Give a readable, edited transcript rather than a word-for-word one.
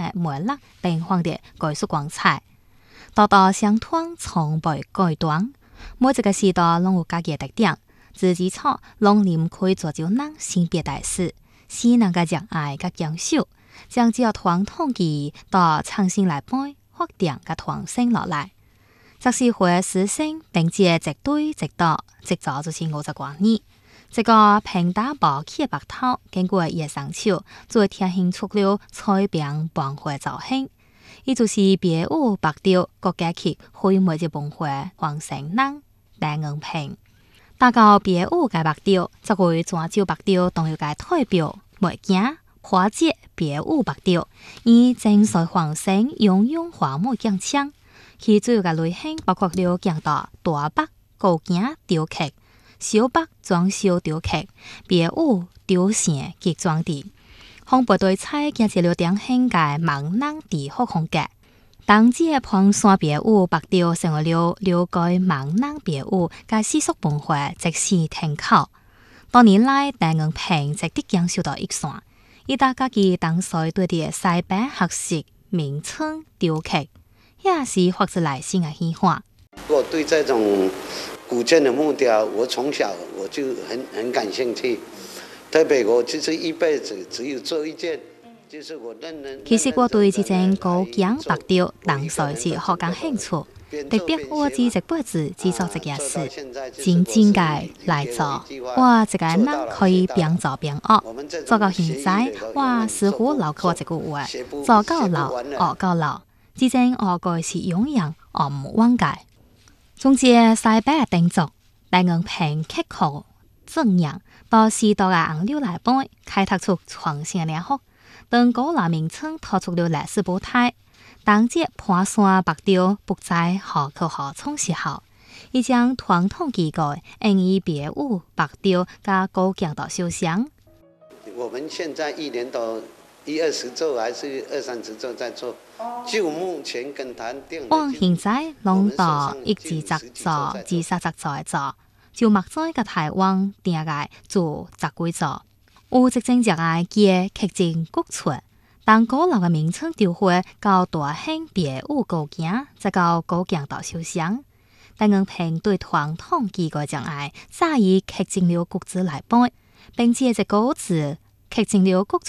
嘅媒辣並放啲藝術光彩，多多相通從被改動。每一個時代攏有家己嘅特點，自己錯攏臨可以做就人性別大事，是能夠熱愛甲堅守，將只要傳統技藝到創新來背，發展甲傳承落來。則是會實現並且一對一到，一早就是50多年。這個平打包起嘅白頭，經過野生手，做天興出了彩餅幫會造型。伊就是別有白雕國家級會每日幫會黃成人戴眼平。打到別有嘅白雕，則會轉就白雕當有嘅代表物件，花節別有白雕，以正水黃成用用花木鏡槍。其主要嘅類型包括了強大大白高件雕刻、小白裝修雕刻、別有雕線及裝置。紅白對菜建設了典型嘅閩南地方風格。當時嘅盤山別有白雕成為了了解閩南別有嘅習俗文化即時停靠。多年來，戴眼平直的講受到一線，伊大家己當時對啲西北學習名稱雕刻。也是發自內心的喜歡。 我對這種古建的木雕，我從小我就很感興趣。特別我就是一輩子只有做一件，就是我認。 其實我對這種高強白雕當時是好感興趣，特別我只一輩子只做這件事，靜靜嘅來做。我這個人可以邊做邊學，做到現在，我似乎留過這個話，做到老，學到老。之前我個是永遠學唔忘記。總之西北定族戴眼平刻苦正樣，到時代嘅洪流來背，開拓出創新嘅領域。當古老名稱拓出了歷史舞台，當這盤山白雕不再何去何從時候，已將傳統技藝應以別有白雕加高強度修想。 我們現在一年都20座還是20-30座在做，就目前跟談定。 我現在攏到1-2座、2-3座做，就目前個台灣定個做10幾座。有一種熱愛嘅劇情國出，當古老嘅名稱雕花到大型別有構件，再到高強度修想。戴眼平對傳統技藝熱愛，早已劇情了國字來背，並且一個字劇情了國